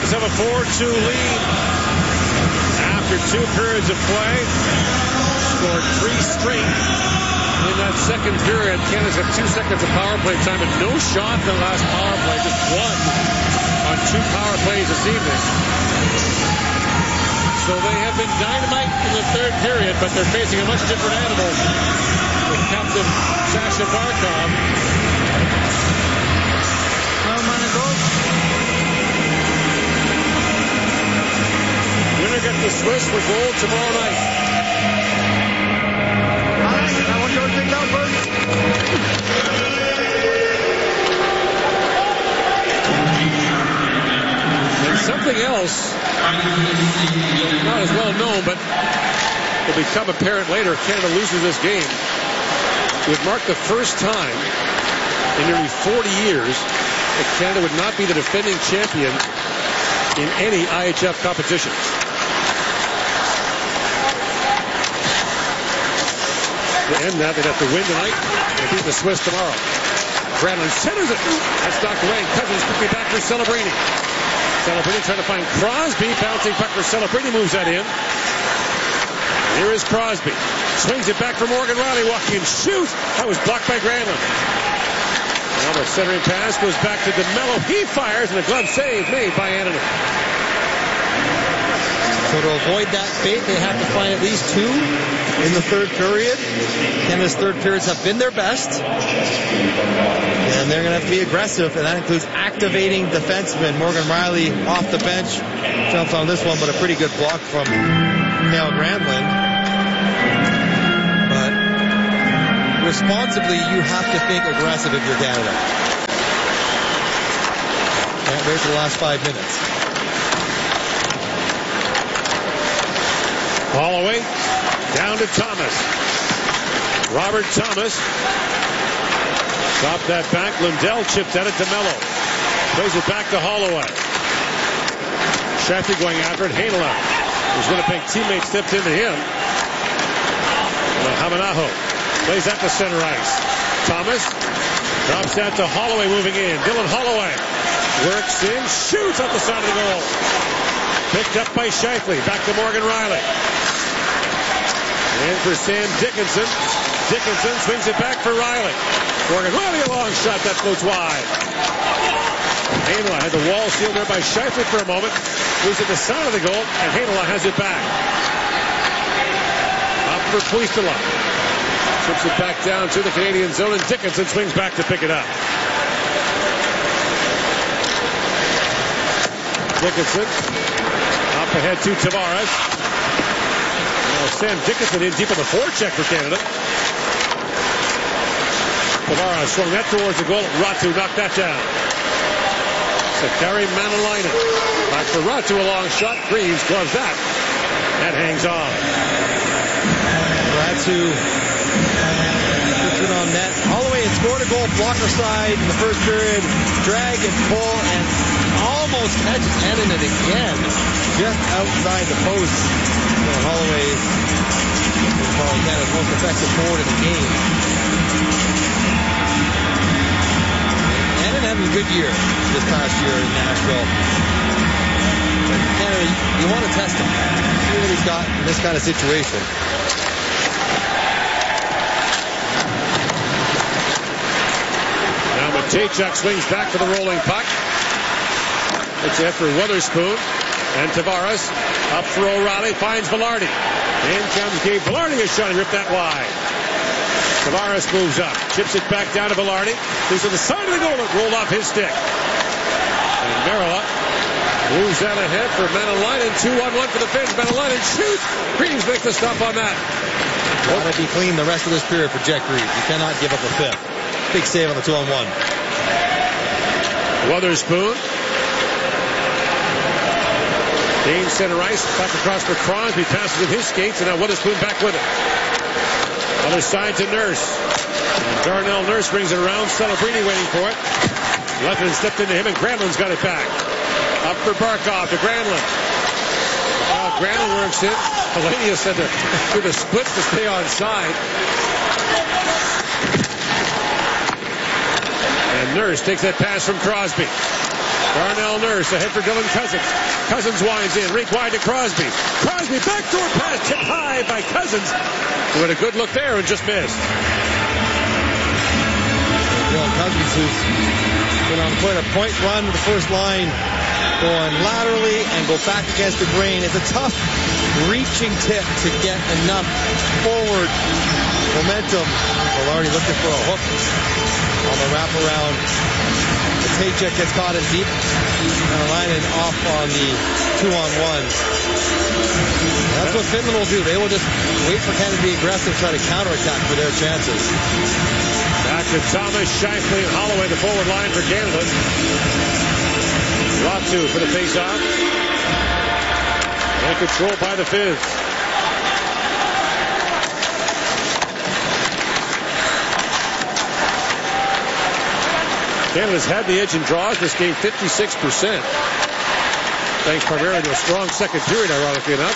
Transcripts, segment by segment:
Kings have a 4-2 lead after 2 periods of play. Scored 3 straight in that second period. Canada's got 2 seconds of power play time and no shot in the last power play. Just 1 on 2 power plays this evening. So they have been dynamite in the third period, but they're facing a much different animal with Captain Sasha Barkov. Winner gets the Swiss for gold tomorrow night. I want you to take that first. And something else, not as well known, but will become apparent later if Canada loses this game. It would mark the first time in nearly 40 years that Canada would not be the defending champion in any IHF competition. To end that, they'd have to win tonight and beat the Swiss tomorrow. Granlund centers it. That's knocked away. Cousins quickly back for Celebrini. Celebrini trying to find Crosby. Bouncing puck for Celebrini, moves that in. Here is Crosby. Swings it back for Morgan Rielly. Walking and shoot. That was blocked by Granlund. Now the centering pass goes back to DeMello. He fires, and a glove save made by Annunen. So to avoid that fate, they have to find at least 2 in the third period. Canada's third periods have been their best. And they're going to have to be aggressive, and that includes activating defensemen. Morgan Rielly off the bench. Jumps on this one, but a pretty good block from Mikael Granlund. But responsibly, you have to think aggressive if you're Canada. Can't wait for the last 5 minutes. Holloway down to Thomas. Robert Thomas dropped that back. Lundell chipped at it to Mello. Plays it back to Holloway. Sheffield going after it. Heinola, his Winnipeg teammate, stepped into him. Hamanaho plays that to center ice. Thomas drops that to Holloway, moving in. Dylan Holloway works in, shoots up the side of the goal. Picked up by Scheifele. Back to Morgan Rielly. And for Sam Dickinson. Dickinson swings it back for Rielly. Morgan Rielly, a long shot that floats wide. Heinola had the wall sealed there by Scheifele for a moment. Moves at the side of the goal, and Heinola has it back. Up for Puistila. Chips it back down to the Canadian zone, and Dickinson swings back to pick it up. Dickinson up ahead to Tavares. Sam Dickinson in deep on the forecheck for Canada. Tavares swung that towards the goal. Ratu knocked that down. Sakari Manalainen. Back for Ratu, a long shot. Greaves gloves that. That hangs on. Ratu puts it on net. Holloway had scored a goal blocker side in the first period. Drag and pull and almost catches Annunen again. Just outside the post. Holloway is probably Canada's most effective forward in the game. Annunen having a good year this past year in Nashville. Canada, you want to test him. See what he's got in this kind of situation. Now Matejchuk swings back for the rolling puck. It's after Weatherspoon. And Tavares up for O'Reilly, finds Velarde. In comes Gabe Velarde, a shot, and ripped that wide. Tavares moves up, chips it back down to Velarde. Who's to the side of the goal, it rolled off his stick. And Merrill moves that ahead for Manalainen. 2-on-1 for the Finns. Manalainen shoots. Greaves makes the stop on that. Got to be clean the rest of this period for Jack Greaves. You cannot give up a fifth. Big save on the 2-on-1. Weatherspoon. Gains center ice, back across for Crosby, passes with his skates, and now Weatherspoon back with it. Other side to Nurse. And Darnell Nurse brings it around. Celebrini waiting for it. Lefton stepped into him, and Granlund's got it back. Up for Barkov to Granlund. Granlund works in. Hellenius had to do the splits to stay on side. And Nurse takes that pass from Crosby. Darnell Nurse ahead for Dylan Cousins. Cousins winds in. Rink wide to Crosby. Crosby backdoor pass tipped high by Cousins. Who had a good look there and just missed. Dylan Cousins, who's been on quite a point run with the first line, going laterally and go back against the grain. It's a tough reaching tip to get enough forward momentum. Velarde looking for a hook on the wraparound. Matejchuk gets caught in deep and lining off on the 2-on-1. That's what Finland will do. They will just wait for Canada to be aggressive, try to counterattack for their chances. Back to Thomas, Scheifele, and Holloway, the forward line for Canada. Latu for the face-off. And controlled by the Fizz. Canada's had the edge in draws this game, 56%. Thanks primarily to a strong second period, ironically enough.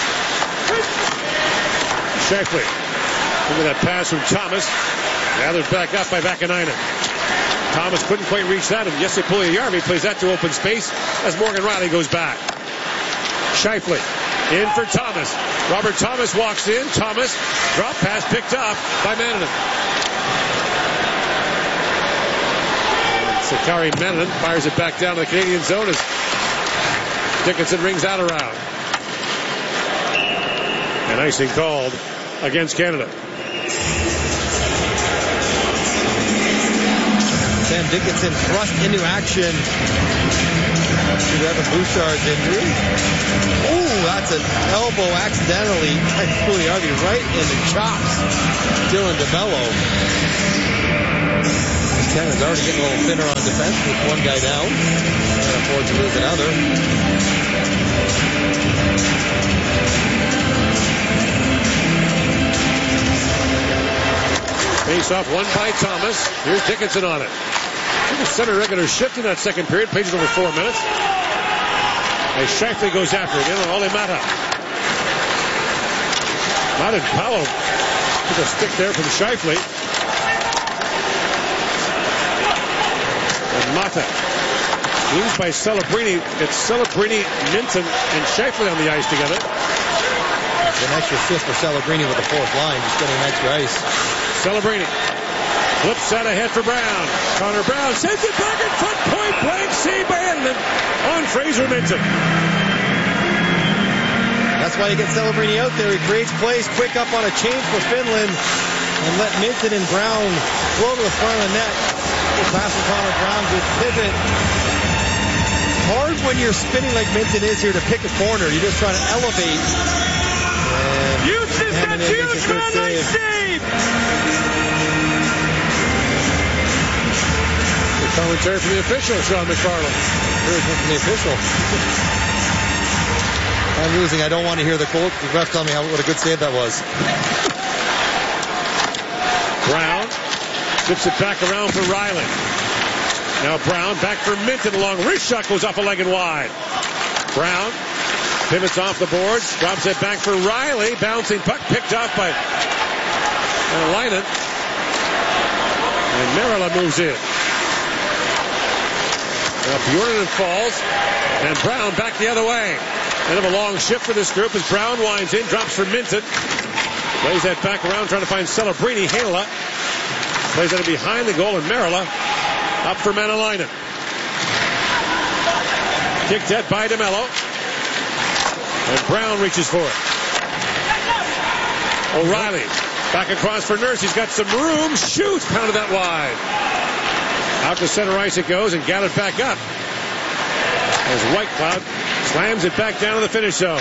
Scheifele into that pass from Thomas. Gathered back up by Vakanainen. Thomas couldn't quite reach that, and Jesse Puljujarvi plays that to open space as Morgan Rielly goes back. Scheifele in for Thomas. Robert Thomas walks in. Thomas, drop pass picked up by Mannanen. Sakari Mannanen fires it back down to the Canadian zone as Dickinson rings out around. And icing called against Canada. Sam Dickinson thrust into action to Evan Bouchard's injury. Oh, that's an elbow accidentally. Puljujarvi right in the chops. Dylan DeMello. Canada's already getting a little thinner on defense with one guy down. Can't afford to lose another. Face off one by Thomas. Here's Dickinson on it. The center regular shift in that second period. Pages over 4 minutes. As Scheifele goes after it in on Ole Mata. Not in Powell. Took a stick there from Scheifele. And Mata. Used by Celebrini. It's Celebrini, Minton, and Scheifele on the ice together. It's an extra shift for Celebrini with the fourth line. Just getting extra ice. Celebrini. Flips out ahead for Brown. Connor Brown sends it back in front. Point blank save by Edlund on Fraser Minton. That's why you get Celebrini out there. He creates plays quick up on a change for Finland and let Minton and Brown flow to the front of the net. Good pass from Connor Brown. Good pivot. Hard when you're spinning like Minton is here to pick a corner. You're just trying to elevate. Houston's got huge man. Nice save. Commentary from the official, Sean McFarland. Here's one from the official. I'm losing. I don't want to hear the quote. The ref tell me what a good save that was. Brown tips it back around for Rielly. Now Brown back for Minton along. Wrist shot goes off a leg and wide. Brown pivots off the boards. Drops it back for Rielly. Bouncing puck picked off by Leinen. And Merila moves in. Now Bjornen falls, and Brown back the other way. End of a long shift for this group as Brown winds in, drops for Minton. Plays that back around, trying to find Celebrini. Heinola plays that behind the goal, and Merila up for Manalainen. Kicked at by DeMello. And Brown reaches for it. O'Reilly back across for Nurse. He's got some room. Shoots, pounded that wide. Out to center ice it goes and gathered back up as Whitecloud slams it back down to the finish zone.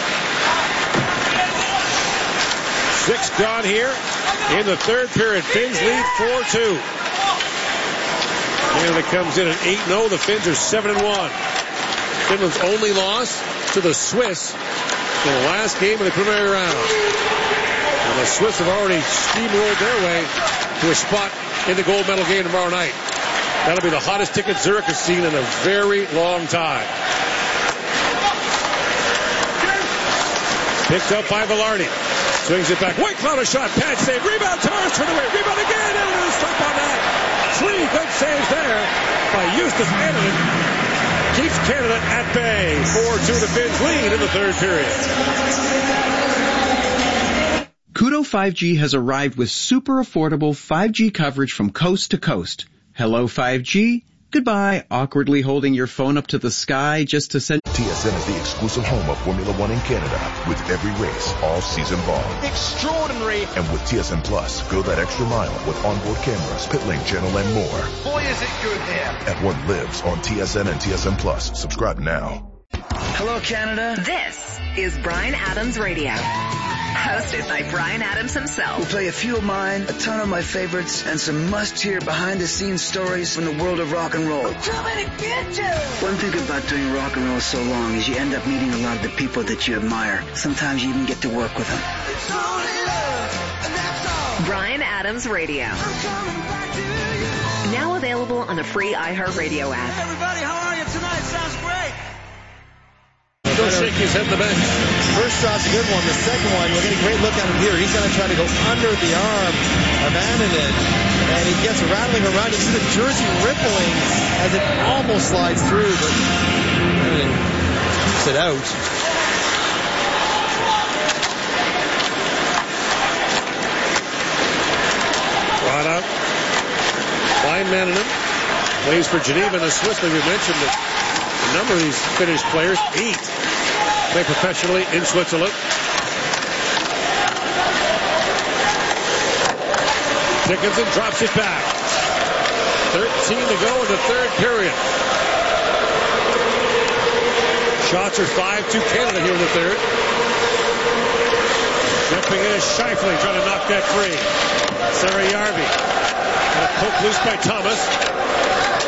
6 gone here in the third period. Finns lead 4-2. Canada comes in at 8-0. The Finns are 7-1. Finland's only loss to the Swiss in the last game of the preliminary round. And the Swiss have already steamrolled their way to a spot in the gold medal game tomorrow night. That'll be the hottest ticket Zurich has seen in a very long time. Picked up by Velarde. Swings it back. Whitecloud a shot. Pad save. Rebound. Torres turned away. Rebound again. Edlund stop on that. 3 good saves there by Justus Edlund. keeps Canada at bay. 4-2 to Finn's lead in the third period. Koodo 5G has arrived with super affordable 5G coverage from coast to coast. Hello 5G. Goodbye, awkwardly holding your phone up to the sky just to send... TSN is the exclusive home of Formula One in Canada, with every race all season long. Extraordinary. And with TSN Plus, go that extra mile with onboard cameras, pit lane channel, and more. Boy, is it good there. F1 lives on TSN and TSN Plus. Subscribe now. Hello, Canada. This is Bryan Adams Radio. Hosted by Bryan Adams himself. We'll play a few of mine, a ton of my favorites, and some must-hear behind-the-scenes stories from the world of rock and roll. I'm coming to get you. One thing about doing rock and roll so long is you end up meeting a lot of the people that you admire. Sometimes you even get to work with them. It's only love, and that's all. Bryan Adams Radio. I'm coming back to you. Now available on the free iHeartRadio app. Hey, everybody, how are you tonight? Sounds great. Still shaking his head in the bench. First shot's a good one. The second one, we'll get a great look at him here. He's going to try to go under the arm of Annunen. And he gets rattling around. You see the jersey rippling as it almost slides through, but Annunen keeps it out. Brought out by Annunen. Plays for Geneva and the Swiss. We mentioned that a number of these Finnish players, 8, play professionally in Switzerland. Dickinson drops it back. 13 to go in the third period. Shots are 5-2 Canada here in the third. Jumping in is Scheifele trying to knock that free. Sarah Järvi. And a poke loose by Thomas.